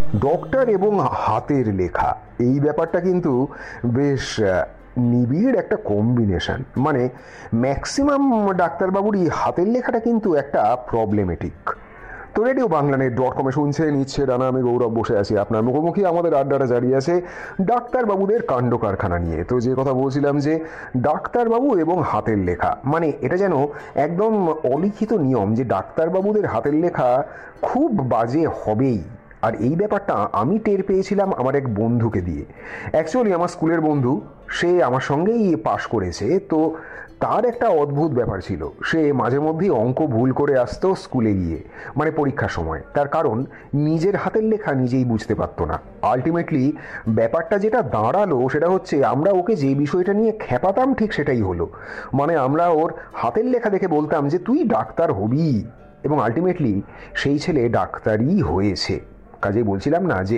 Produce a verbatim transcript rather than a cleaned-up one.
Doctor এবং হাতের লেখা এই ব্যাপারটা কিন্তু বেশ আহ, নিবিড় একটা কম্বিনেশন। মানে ম্যাক্সিমাম ডাক্তারবাবুরই হাতের লেখাটা কিন্তু একটা প্রবলেমেটিক। তো রেডিও বাংলা নেট ডট কমে শুনছে নিচ্ছে ডানা, আমি গৌরব বসে আছি আপনার মুখোমুখি। আমাদের আড্ডাটা জারি আছে ডাক্তারবাবুদের কাণ্ড কারখানা নিয়ে। তো যে কথা বলছিলাম যে ডাক্তারবাবু এবং হাতের লেখা, মানে এটা যেন একদম অলিখিত নিয়ম যে ডাক্তারবাবুদের হাতের লেখা খুব বাজে হবেই। আর এই ব্যাপারটা আমি টের পেয়েছিলাম আমার এক বন্ধুকে দিয়ে। অ্যাকচুয়ালি আমার স্কুলের বন্ধু, সে আমার সঙ্গেই পাশ করেছে। তো তার একটা অদ্ভুত ব্যাপার ছিল, সে মাঝে মধ্যেই অঙ্ক ভুল করে আসতো স্কুলে গিয়ে, মানে পরীক্ষার সময়। তার কারণ নিজের হাতের লেখা নিজেই বুঝতে পারতো না। আলটিমেটলি ব্যাপারটা যেটা দাঁড়ালো সেটা হচ্ছে আমরা ওকে যে বিষয়টা নিয়ে খেপাতাম ঠিক সেটাই হলো। মানে আমরা ওর হাতের লেখা দেখে বলতাম যে তুই ডাক্তার হবি, এবং আলটিমেটলি সেই ছেলে ডাক্তারই হয়েছে। কাজেই বলছিলাম না যে